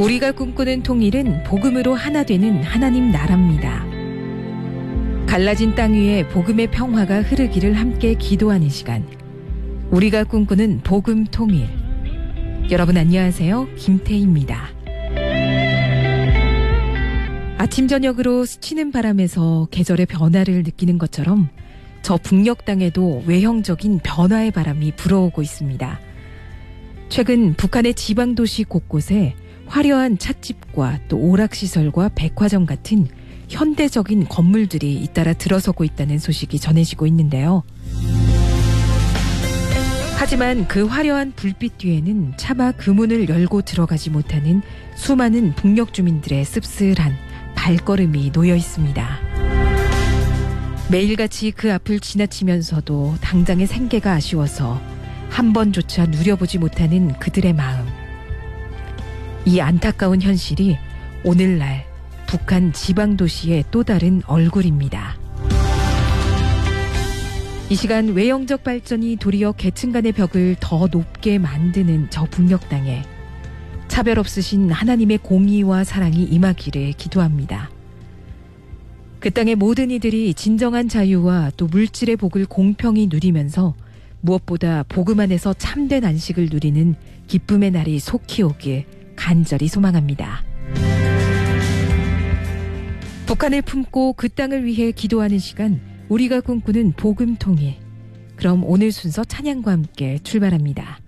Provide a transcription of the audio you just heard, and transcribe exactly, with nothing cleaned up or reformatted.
우리가 꿈꾸는 통일은 복음으로 하나 되는 하나님 나라입니다. 갈라진 땅 위에 복음의 평화가 흐르기를 함께 기도하는 시간. 우리가 꿈꾸는 복음 통일. 여러분 안녕하세요. 김태희입니다. 아침 저녁으로 스치는 바람에서 계절의 변화를 느끼는 것처럼 저 북녘 땅에도 외형적인 변화의 바람이 불어오고 있습니다. 최근 북한의 지방도시 곳곳에 화려한 찻집과 또 오락시설과 백화점 같은 현대적인 건물들이 잇따라 들어서고 있다는 소식이 전해지고 있는데요. 하지만 그 화려한 불빛 뒤에는 차마 그 문을 열고 들어가지 못하는 수많은 북녘 주민들의 씁쓸한 발걸음이 놓여 있습니다. 매일같이 그 앞을 지나치면서도 당장의 생계가 아쉬워서 한 번조차 누려보지 못하는 그들의 마음. 이 안타까운 현실이 오늘날 북한 지방도시의 또 다른 얼굴입니다. 이 시간 외형적 발전이 도리어 계층 간의 벽을 더 높게 만드는 저 북녘 땅에 차별 없으신 하나님의 공의와 사랑이 임하기를 기도합니다. 그 땅의 모든 이들이 진정한 자유와 또 물질의 복을 공평히 누리면서 무엇보다 복음 안에서 참된 안식을 누리는 기쁨의 날이 속히 오길 간절히 소망합니다. 북한을 품고 그 땅을 위해 기도하는 시간, 우리가 꿈꾸는 복음 통일. 그럼 오늘 순서 찬양과 함께 출발합니다.